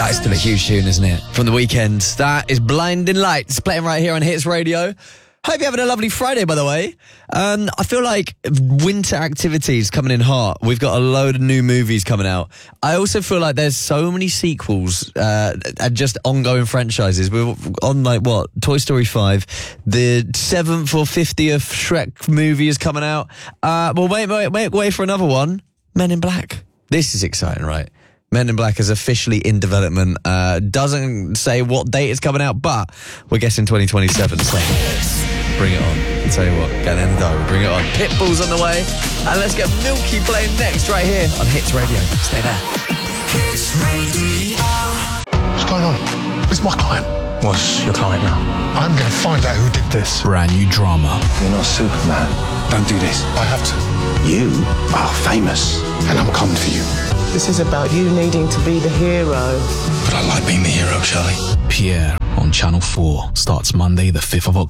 That's still a huge tune, isn't it? From The Weeknd. That is Blinding Lights, playing right here on Hits Radio. Hope you're having a lovely Friday, by the way. I feel like winter activities coming in hot. We've got a load of new movies coming out. I also feel like there's so many sequels and just ongoing franchises. We're on Toy Story 5. The 7th or 50th Shrek movie is coming out. Well, wait for another one. Men in Black. This is exciting, right? Men in Black is officially in development. Doesn't say what date it's coming out, but we're guessing 2027. So bring it on. I'll tell you what, get in the diary, bring it on. Pitbull's on the way, and let's get Milky playing next right here on Hits Radio. Stay there. Hits Radio. What's going on? It's my client. What's your client now? I'm going to find out who did this. Brand new drama. You're not Superman. Don't do this. I have to. You are famous. And I'm coming for you. This is about you needing to be the hero. But I like being the hero, Charlie. Pierre on Channel 4 starts Monday the 5th of October.